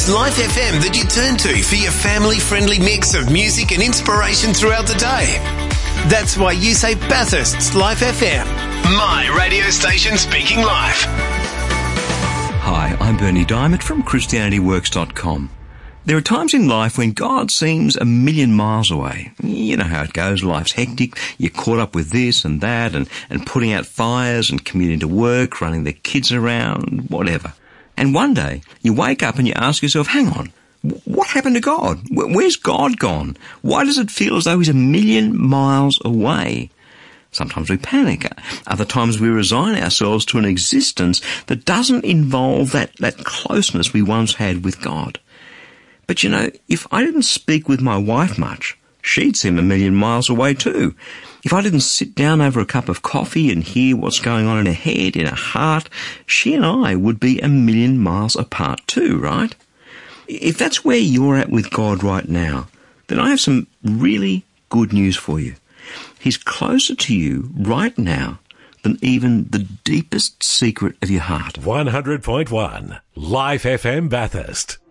It's Life FM that you turn to for your family-friendly mix of music and inspiration throughout the day. That's why you say Bathurst's Life FM. My radio station speaking life. Hi, I'm Bernie Diamond from ChristianityWorks.com. There are times in life when God seems a million miles away. You know how it goes. Life's hectic. You're caught up with this and that and putting out fires and commuting to work, running the kids around, whatever. And one day you wake up and you ask yourself, hang on, what happened to God? Where's God gone? Why does it feel as though he's a million miles away? Sometimes we panic. Other times we resign ourselves to an existence that doesn't involve that closeness we once had with God. But you know, if I didn't speak with my wife much, she'd seem a million miles away too. If I didn't sit down over a cup of coffee and hear what's going on in her head, in her heart, she and I would be a million miles apart too, right? If that's where you're at with God right now, then I have some really good news for you. He's closer to you right now than even the deepest secret of your heart. 100.1 Life FM Bathurst.